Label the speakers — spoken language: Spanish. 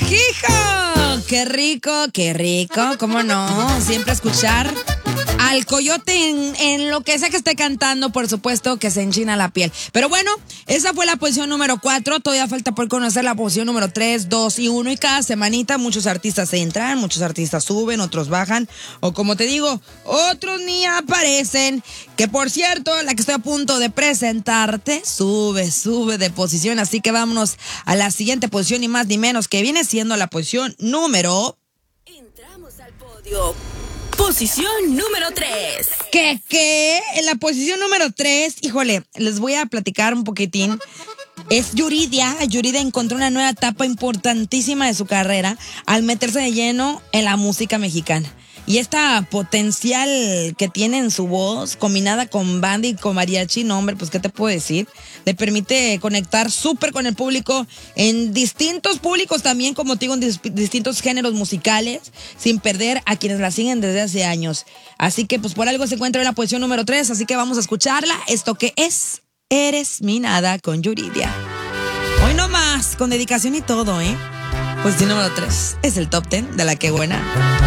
Speaker 1: ¡Hijo! Qué rico, ¿cómo no? Siempre escuchar al coyote en lo que sea que esté cantando, por supuesto que se enchina la piel. Pero bueno, esa fue la posición número 4. Todavía falta por conocer la posición número 3, 2 y 1. Y cada semanita muchos artistas entran, muchos artistas suben, otros bajan. O como te digo, otros ni aparecen. Que por cierto, la que estoy a punto de presentarte sube de posición. Así que vámonos a la siguiente posición, ni más ni menos, que viene siendo la posición número...
Speaker 2: Entramos al podio. Posición número 3.
Speaker 1: ¿Qué? En la posición número 3, híjole, les voy a platicar un poquitín. Es Yuridia. Yuridia encontró una nueva etapa importantísima de su carrera al meterse de lleno en la música mexicana. Y esta potencial que tiene en su voz, combinada con banda y con mariachi, no hombre, pues ¿qué te puedo decir? Le permite conectar súper con el público en distintos públicos también, como te digo, en distintos géneros musicales, sin perder a quienes la siguen desde hace años. Así que pues por algo se encuentra en la posición número 3, así que vamos a escucharla. Esto que es Eres mi nada con Yuridia. Hoy no más, con dedicación y todo, ¿eh? Posición número 3 es el top 10 de La Que Buena.